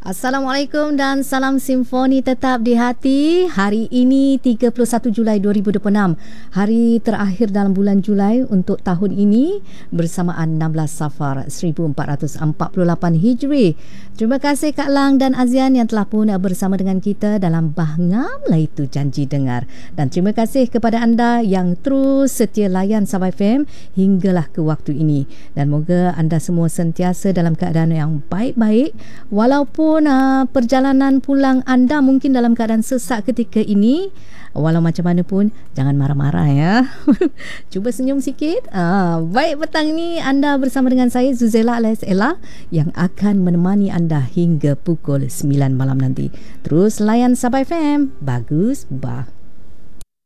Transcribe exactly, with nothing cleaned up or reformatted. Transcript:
Assalamualaikum dan salam simfoni tetap di hati. Hari ini tiga puluh satu Julai dua ribu dua puluh enam, hari terakhir dalam bulan Julai untuk tahun ini bersamaan enam belas Safar seribu empat ratus empat puluh lapan Hijri. Terima kasih Kak Lang dan Azian yang telah pun bersama dengan kita dalam Bahngam lah itu janji dengar. Dan terima kasih kepada anda yang terus setia layan Sabah F M hinggalah ke waktu ini. Dan moga anda semua sentiasa dalam keadaan yang baik-baik walaupun Uh, perjalanan pulang anda mungkin dalam keadaan sesak ketika ini. Walau macam mana pun jangan marah-marah ya. Cuba senyum sikit. uh, Baik, petang ni anda bersama dengan saya Zuzela alias Ella yang akan menemani anda hingga pukul sembilan malam nanti. Terus layan Sabah F M. Bagus bah.